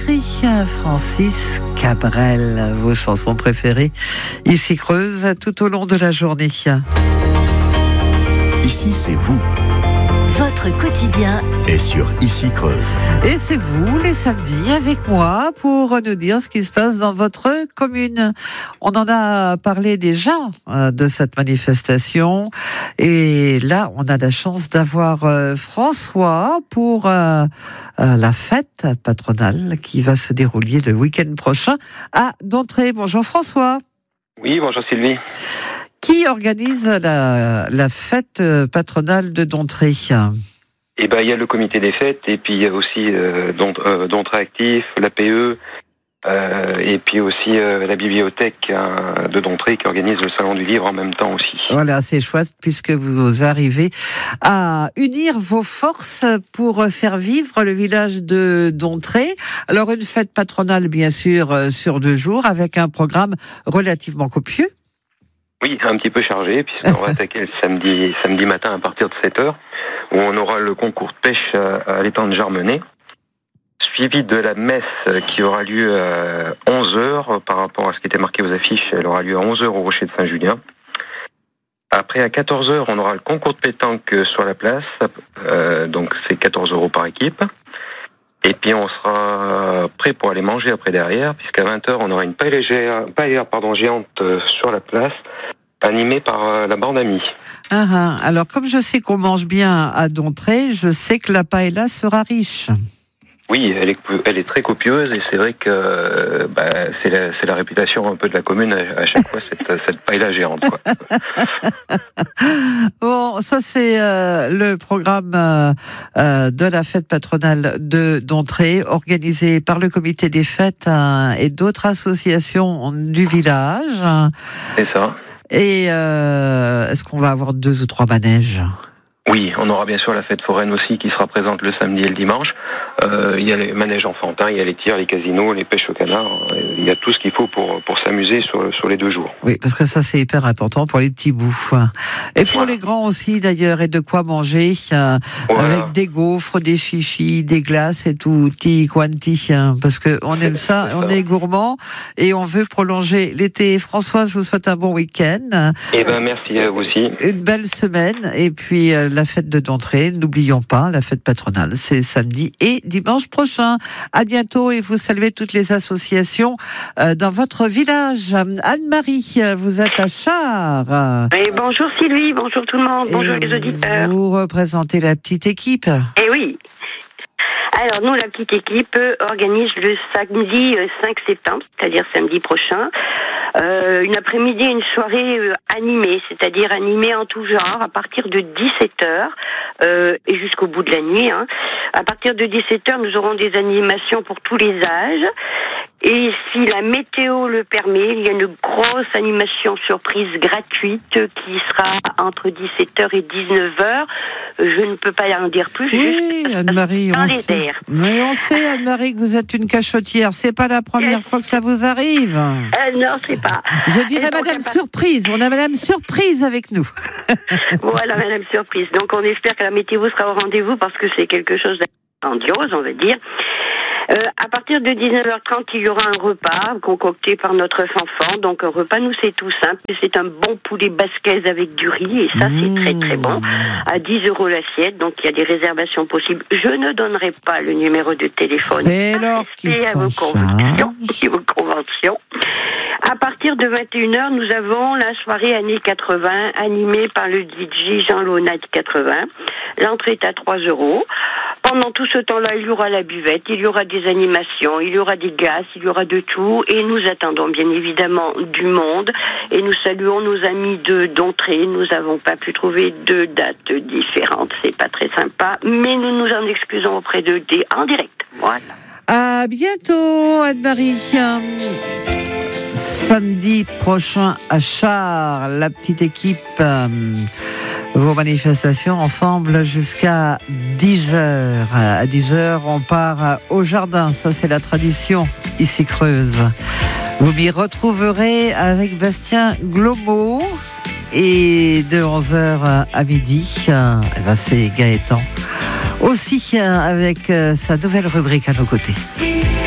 écrit Francis Cabrel. Vos chansons préférées, ici Creuse, tout au long de la journée. Ici, c'est vous. Votre quotidien Et sur Ici Creuse. Et c'est vous, les samedis, avec moi, pour nous dire ce qui se passe dans votre commune. On en a parlé déjà de cette manifestation. Et là, on a la chance d'avoir François pour la fête patronale qui va se dérouler le week-end prochain à Dontray. Bonjour François. Oui, bonjour Sylvie. Qui organise la fête patronale de Dontray ? Eh ben, il y a le comité des fêtes et puis il y a aussi Dontray Actif, l'APE et puis aussi la bibliothèque de Dontray qui organise le salon du livre en même temps aussi. Voilà, c'est chouette puisque vous arrivez à unir vos forces pour faire vivre le village de Dontray. Alors une fête patronale bien sûr sur 2 jours avec un programme relativement copieux. Oui, un petit peu chargé puisqu'on va attaquer le samedi matin à partir de 7h où on aura le concours de pêche à l'étang de Jarmenay, suivi de la messe qui aura lieu à 11h par rapport à ce qui était marqué aux affiches. Elle aura lieu à 11h au Rocher de Saint-Julien. Après, à 14h, on aura le concours de pétanque sur la place. Donc, c'est 14 € par équipe. Et puis, on sera prêt pour aller manger après derrière, puisqu'à 20h, on aura une paella géante sur la place, animée par la bande amie. Alors, comme je sais qu'on mange bien à Dontray, je sais que la paella sera riche. Oui, elle est très copieuse et c'est vrai que c'est la réputation un peu de la commune à chaque fois cette paella géante, quoi. Bon, ça c'est le programme de la fête patronale de Dontray, organisé par le comité des fêtes et d'autres associations du village. C'est ça. Et est-ce qu'on va avoir 2 ou 3 manèges ? Oui, on aura bien sûr la fête foraine aussi qui sera présente le samedi et le dimanche. Il y a les manèges enfantins, il y a les tirs, les casinos, les pêches au canard. Il y a tout ce qu'il faut pour s'amuser sur les 2 jours. Oui, parce que ça c'est hyper important pour les petits bouts. Et pour les grands aussi d'ailleurs, et de quoi manger, avec des gaufres, des chichis, des glaces et tout, quanti, parce que on aime ça, on est gourmand et on veut prolonger l'été. François, je vous souhaite un bon week-end. Eh ben merci à vous aussi. Une belle semaine et puis la fête de Dontray, n'oublions pas, la fête patronale, c'est samedi et dimanche prochain. À bientôt et vous saluez toutes les associations dans votre village. Anne-Marie, vous êtes à Chars. Et bonjour Sylvie, bonjour tout le monde, bonjour les auditeurs. Vous représentez la petite équipe. Eh oui. Alors nous, la petite équipe organise le samedi 5 septembre, c'est-à-dire samedi prochain, une après-midi, une soirée animée, c'est-à-dire animée en tout genre à partir de 17h et jusqu'au bout de la nuit. À partir de 17h, nous aurons des animations pour tous les âges. Et si la météo le permet, il y a une grosse animation surprise gratuite qui sera entre 17h et 19h. Je ne peux pas en dire plus. Oui, Anne-Marie, mais on sait, Anne-Marie, que vous êtes une cachotière. C'est pas la première fois que ça vous arrive. Non, c'est pas. Je dirais Madame Surprise. On a Madame Surprise avec nous. Voilà, Madame Surprise. Donc, on espère que la météo sera au rendez-vous parce que c'est quelque chose de grandiose, on va dire. À partir de 19h30, il y aura un repas concocté par notre fanfan. Donc un repas, nous c'est tout simple. C'est un bon poulet basquaise avec du riz et ça c'est très très bon. À 10 € l'assiette, donc il y a des réservations possibles. Je ne donnerai pas le numéro de téléphone. C'est l'or qui vos conventions. À partir de 21h, nous avons la soirée années 80 animée par le DJ Jean Launat 80. L'entrée est à 3 €. Pendant tout ce temps-là, il y aura la buvette, il y aura des animations, il y aura des glaces, il y aura de tout. Et nous attendons bien évidemment du monde. Et nous saluons nos amis de Dontray. Nous n'avons pas pu trouver 2 dates différentes. C'est pas très sympa. Mais nous nous en excusons auprès d'eux en direct. Voilà. À bientôt, Anne-Marie. Samedi prochain à Chars, la petite équipe. Vos manifestations ensemble jusqu'à 10h. À 10h, on part au jardin. Ça, c'est la tradition ici Creuse. Vous m'y retrouverez avec Bastien Glomo. Et de 11h à midi, c'est Gaëtan. Aussi avec sa nouvelle rubrique à nos côtés.